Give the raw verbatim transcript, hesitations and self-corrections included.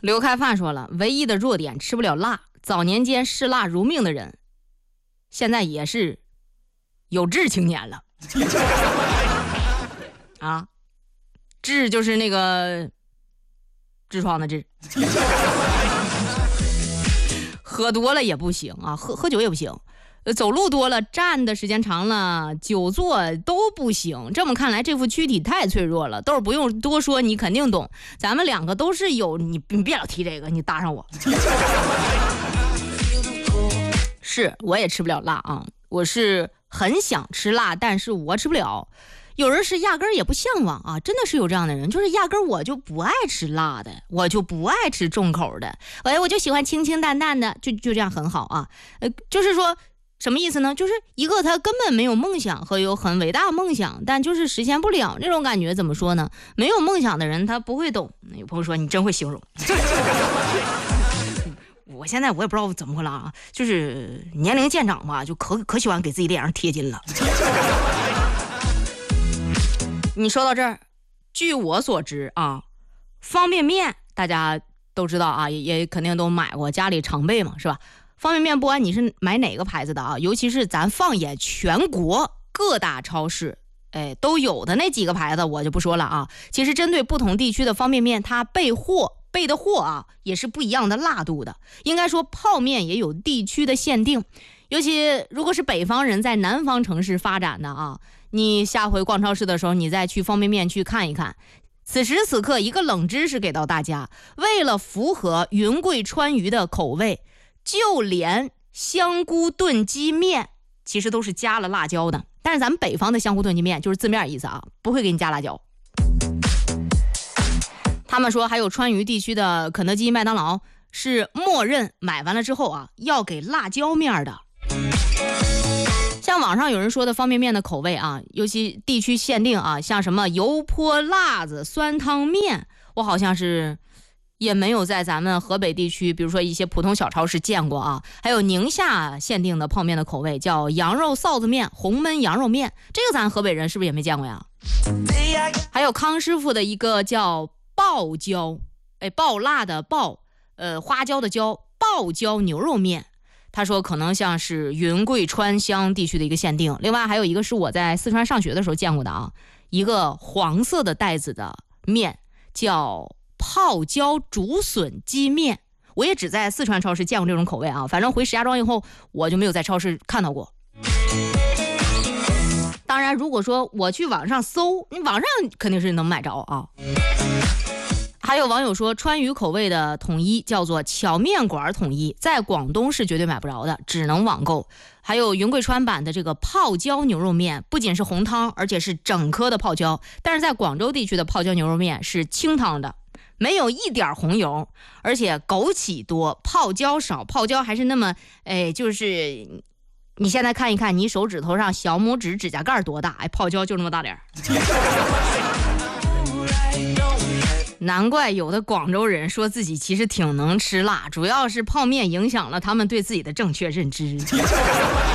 刘开范说了，唯一的弱点吃不了辣，早年间视辣如命的人，现在也是有志青年了。啊，痔就是那个痔疮的痔。喝多了也不行啊，喝喝酒也不行，走路多了，站的时间长了，久坐都不行。这么看来，这副躯体太脆弱了。都是不用多说，你肯定懂。咱们两个都是有你，你别老提这个，你搭上我。是，我也吃不了辣啊，我是很想吃辣，但是我吃不了。有人是压根儿也不向往啊，真的是有这样的人，就是压根儿我就不爱吃辣的，我就不爱吃重口的，哎，我就喜欢清清淡淡的，就就这样很好啊。呃，就是说什么意思呢？就是一个他根本没有梦想和有很伟大的梦想，但就是实现不了那种感觉。怎么说呢？没有梦想的人他不会懂。有朋友说你真会形容。我现在我也不知道怎么回了啊，就是年龄渐长吧，就可可喜欢给自己脸上贴金了。你说到这儿，据我所知啊，方便面大家都知道啊，也也肯定都买过，家里常备嘛，是吧？方便面不管你是买哪个牌子的啊，尤其是咱放眼全国各大超市，哎，都有的那几个牌子我就不说了啊。其实针对不同地区的方便面，它备货备的货啊也是不一样的辣度的。应该说泡面也有地区的限定，尤其如果是北方人在南方城市发展的啊，你下回逛超市的时候，你再去方便面去看一看。此时此刻，一个冷知识给到大家，为了符合云贵川渝的口味，就连香菇炖鸡面其实都是加了辣椒的。但是咱们北方的香菇炖鸡面就是字面意思啊，不会给你加辣椒。他们说还有川渝地区的肯德基、麦当劳是默认买完了之后啊要给辣椒面的。像网上有人说的方便面的口味啊，尤其地区限定啊，像什么油泼辣子酸汤面，我好像是也没有在咱们河北地区，比如说一些普通小超市见过啊。还有宁夏限定的泡面的口味叫羊肉臊子面、红焖羊肉面，这个咱河北人是不是也没见过呀？还有康师傅的一个叫爆椒，哎，爆辣的爆，呃，花椒的椒，爆椒牛肉面。他说可能像是云贵川湘地区的一个限定。另外还有一个是我在四川上学的时候见过的啊，一个黄色的袋子的面叫泡椒竹笋鸡面，我也只在四川超市见过这种口味啊，反正回石家庄以后我就没有在超市看到过。当然如果说我去网上搜，你网上肯定是能买着啊。还有网友说川渝口味的统一叫做荞面馆统一，在广东是绝对买不着的，只能网购。还有云贵川版的这个泡椒牛肉面，不仅是红汤，而且是整颗的泡椒，但是在广州地区的泡椒牛肉面是清汤的，没有一点红油，而且枸杞多，泡椒少，泡椒还是那么哎，就是你现在看一看你手指头上小拇指指甲盖多大，哎，泡椒就那么大点儿。难怪有的广州人说自己其实挺能吃辣，主要是泡面影响了他们对自己的正确认知。